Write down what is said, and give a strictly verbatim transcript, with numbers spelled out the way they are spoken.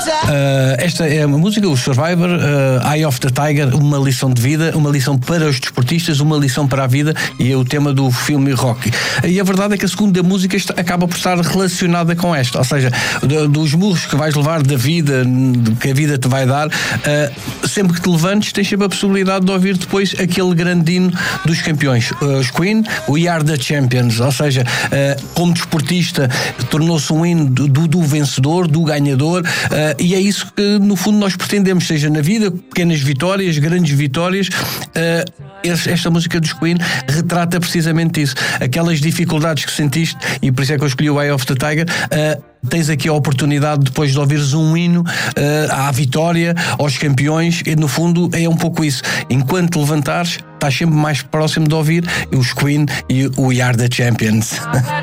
Uh, esta é uma música, o Survivor, uh, Eye of the Tiger, uma lição de vida, uma lição para os desportistas, uma lição para a vida, e é o tema do filme Rocky. E a verdade é que a segunda música acaba por estar relacionada com esta, ou seja, dos murros que vais levar da vida, que a vida te vai dar, uh, sempre que te levantes tens sempre a possibilidade de ouvir depois aquele grande hino dos campeões. Uh, os Queen, We Are the Champions, ou seja, uh, como desportista tornou-se um hino do, do, do vencedor, do ganhador, uh, e é isso que no fundo nós pretendemos, seja na vida, pequenas vitórias, grandes vitórias. uh, Esta música dos Queen retrata precisamente isso, aquelas dificuldades que sentiste, e por isso é que eu escolhi o Eye of the Tiger. Uh, tens aqui a oportunidade depois de ouvires um hino uh, à vitória, aos campeões, e no fundo é um pouco isso. Enquanto te levantares, estás sempre mais próximo de ouvir os Queen e o We Are the Champions.